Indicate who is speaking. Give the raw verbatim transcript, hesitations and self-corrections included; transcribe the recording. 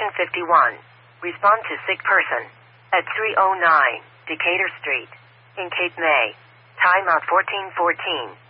Speaker 1: Station fifty-one. Respond to sick person. At three oh nine Decatur Street. In Cape May. Time out fourteen fourteen.